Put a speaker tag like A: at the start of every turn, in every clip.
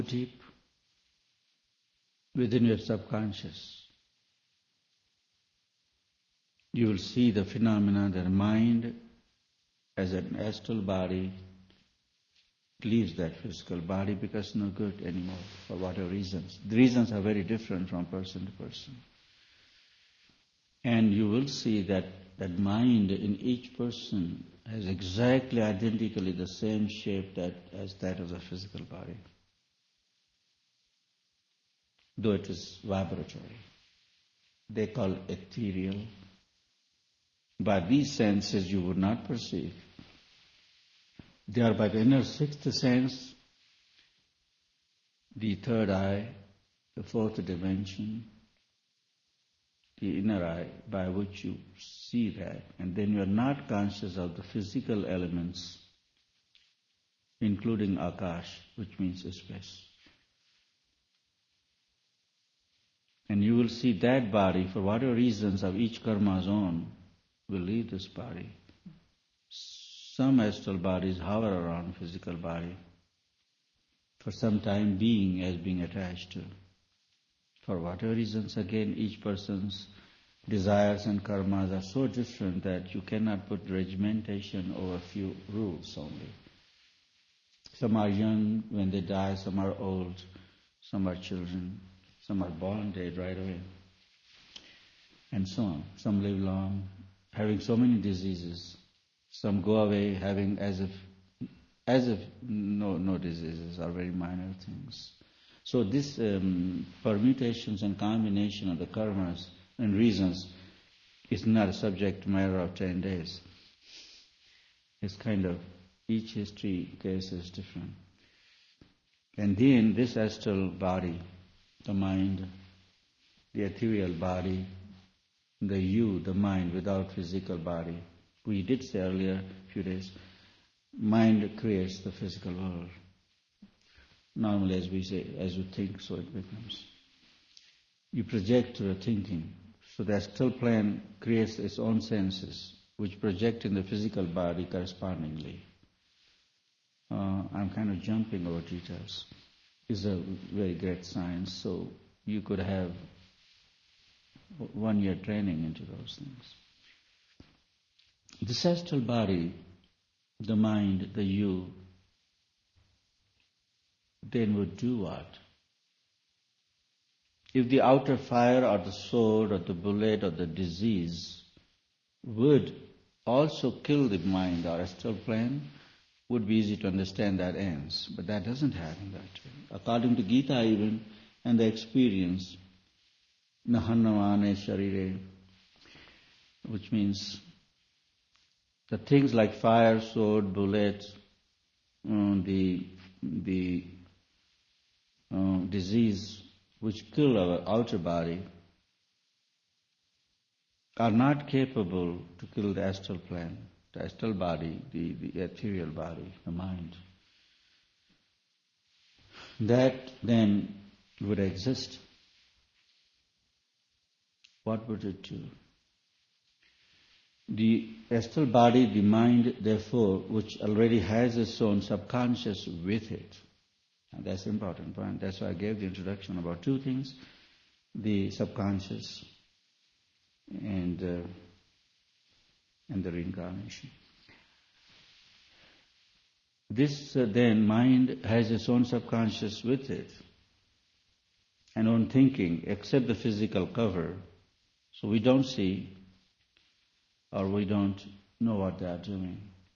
A: deep within your subconscious, you will see the phenomena that mind as an astral body leaves that physical body because it's no good anymore for whatever reasons. The reasons are very different from person to person. And you will see that mind in each person has exactly identically the same shape as that of the physical body, though it is vibratory. They call ethereal. By these senses you would not perceive. They are by the inner sixth sense, the third eye, the fourth dimension, the inner eye by which you see that. And then you are not conscious of the physical elements, including akash, which means space. And you will see that body, for whatever reasons of each karma zone, will leave this body. Some astral bodies hover around physical body for some time being as being attached to. For whatever reasons, again, each person's desires and karmas are so different that you cannot put regimentation over a few rules only. Some are young when they die, some are old, some are children, some are born dead right away, and so on. Some live long, having so many diseases. Some go away having as if no diseases or very minor things. So this permutations and combination of the karmas and reasons is not a subject matter of 10 days. It's kind of, each history case is different. And then this astral body, the mind, the ethereal body, the you, the mind without physical body. We did say earlier, a few days, mind creates the physical world. Normally, as we say, as you think, so it becomes. You project your thinking. So the astral plane creates its own senses, which project in the physical body correspondingly. I'm kind of jumping over details. It's a very great science, so you could have 1 year training into those things. This astral body, the mind, the you, then would do what? If the outer fire or the sword or the bullet or the disease would also kill the mind or astral plane, would be easy to understand that ends. But that doesn't happen that way. According to Gita even, and the experience, nahannamane sharire, which means the things like fire, sword, bullet, the disease which kill our outer body are not capable to kill the astral plane, the astral body, the ethereal body, the mind. That then would exist. What would it do? The astral body, the mind, therefore, which already has its own subconscious with it. And that's an important point. That's why I gave the introduction about two things, the subconscious and the reincarnation. This then mind has its own subconscious with it and own thinking, except the physical cover. So we don't see or we don't know what they are doing.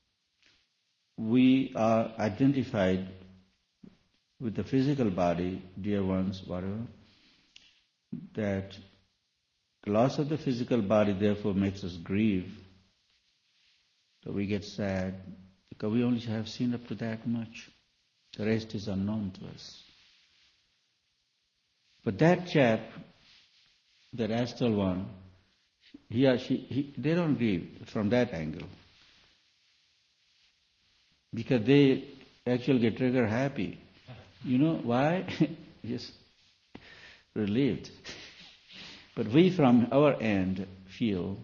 A: We are identified with the physical body, dear ones, whatever, that the loss of the physical body therefore makes us grieve. So we get sad because we only have seen up to that much. The rest is unknown to us. But that chap, that astral one, he or she, they don't grieve from that angle. Because they actually get trigger happy. You know why? Just relieved. But we from our end feel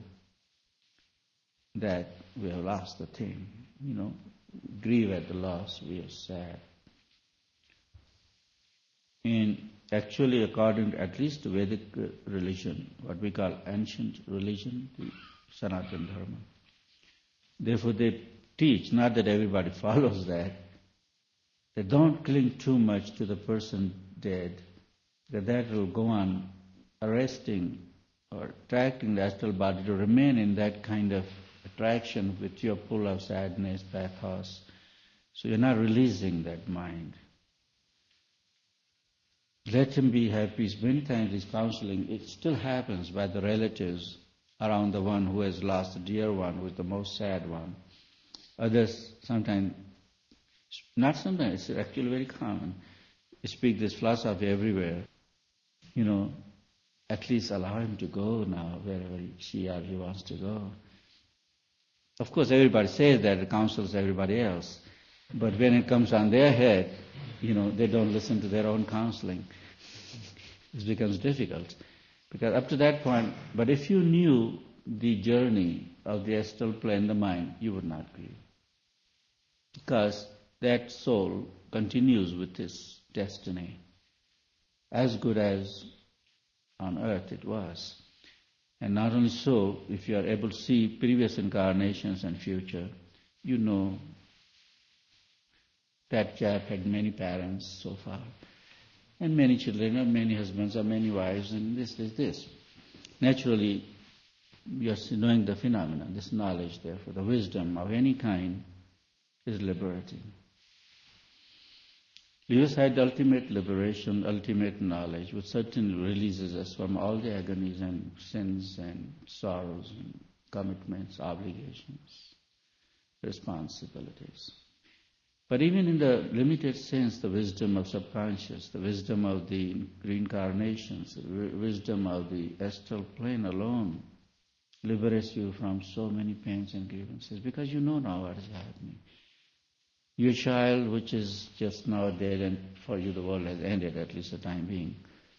A: that we have lost the thing. Grieve at the loss, we are sad. Actually, according to at least Vedic religion, what we call ancient religion, the Sanatana Dharma. Therefore, they teach, not that everybody follows that, they don't cling too much to the person dead, that will go on arresting or attracting the astral body to remain in that kind of attraction with your pull of sadness, pathos. So you're not releasing that mind. Let him be, have peace. Many times this counseling, it still happens by the relatives around the one who has lost a dear one, who is the most sad one. Others sometimes, not sometimes, it's actually very common, speak this philosophy everywhere. At least allow him to go now, wherever she or he wants to go. Of course, everybody says that, it counsels everybody else. But when it comes on their head, they don't listen to their own counseling. It becomes difficult. Because up to that point, but if you knew the journey of the astral plane, the mind, you would not grieve. Because that soul continues with its destiny, as good as on earth it was. And not only so, if you are able to see previous incarnations and future, you know that chap had many parents so far, and many children, or many husbands, or many wives, and this. Naturally, you are knowing the phenomena, this knowledge, therefore, the wisdom of any kind is liberating. Leave aside the ultimate liberation, ultimate knowledge, which certainly releases us from all the agonies and sins and sorrows and commitments, obligations, responsibilities. But even in the limited sense, the wisdom of subconscious, the wisdom of the reincarnations, the wisdom of the astral plane alone liberates you from so many pains and grievances, because you know now what is happening. Your child, which is just now dead, and for you the world has ended, at least the time being,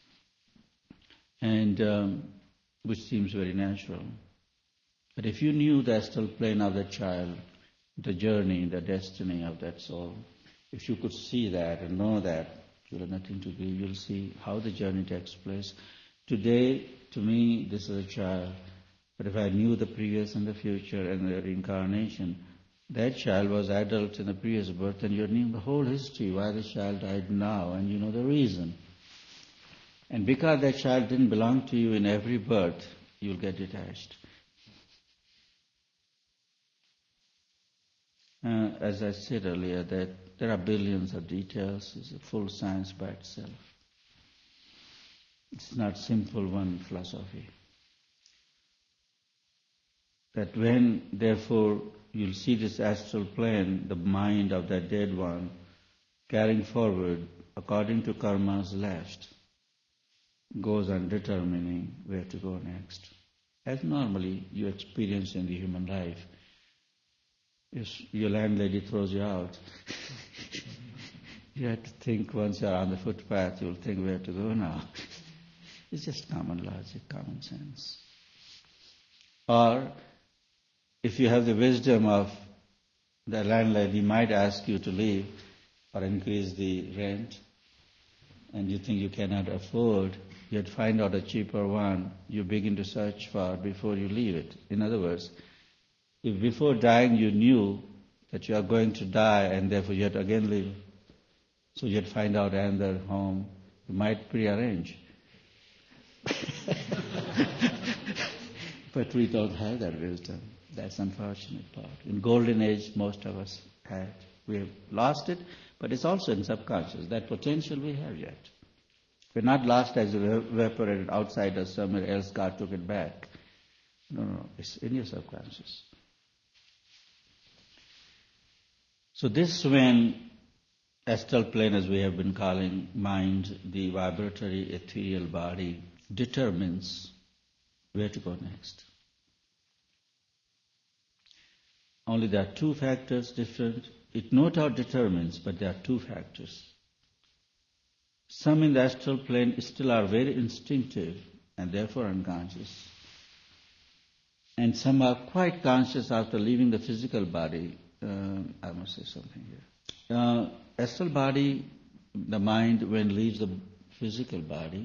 A: and which seems very natural. But if you knew the astral plane of that child, the journey, the destiny of that soul, if you could see that and know that, you'll have nothing to grieve. You'll see how the journey takes place. Today, to me, this is a child. But if I knew the previous and the future and the reincarnation, that child was adult in the previous birth, and you knew the whole history, why the child died now, and you know the reason. And because that child didn't belong to you in every birth, you'll get detached. As I said earlier, that there are billions of details. It's a full science by itself. It's not simple one philosophy. That when, therefore, you'll see this astral plane, the mind of that dead one, carrying forward according to karma's left, goes on determining where to go next. As normally you experience in the human life. If your landlady throws you out, you have to think once you're on the footpath, you'll think where to go now. It's just common logic, common sense. Or if you have the wisdom of the landlady might ask you to leave or increase the rent, and you think you cannot afford, you have to find out a cheaper one you begin to search for before you leave it. In other words, if before dying you knew that you are going to die and therefore you have to again live, so you have to find out another home, you might prearrange. But we don't have that wisdom. That's the unfortunate part. In golden age, most of us had. We have lost it, but it's also in subconscious. That potential we have yet. We're not lost as evaporated outside or somewhere else, God took it back. No, it's in your subconscious. So this, when astral plane, as we have been calling mind, the vibratory ethereal body, determines where to go next. Only there are two factors different. It no doubt determines, but there are two factors. Some in the astral plane still are very instinctive and therefore unconscious. And some are quite conscious after leaving the physical body. I must say something here. Astral body the mind, when leaves the physical body,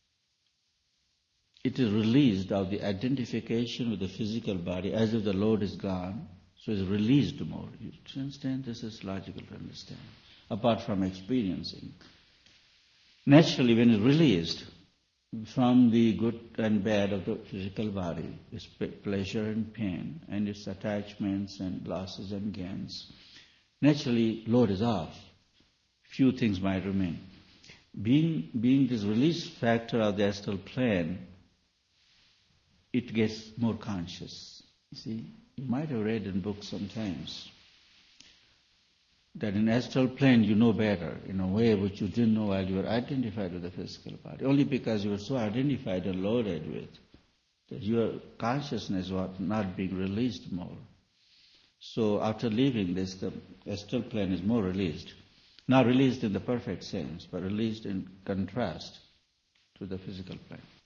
A: it is released of the identification with the physical body as if the load is gone, so it's released more. You understand? This is logical to understand, apart from experiencing. Naturally, when it's released from the good and bad of the physical body, its pleasure and pain, and its attachments and losses and gains, naturally load is off. Few things might remain. Being this release factor of the astral plane, it gets more conscious. You see, you might have read in books sometimes that in astral plane you know better in a way which you didn't know while you were identified with the physical body, only because you were so identified and loaded with that your consciousness was not being released more. So after leaving this, the astral plane is more released. Not released in the perfect sense, but released in contrast to the physical plane.